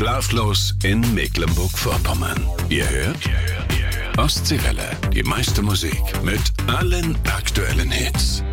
Schlaflos in Mecklenburg-Vorpommern. Ihr hört Ostseewelle. Die meiste Musik mit allen aktuellen Hits.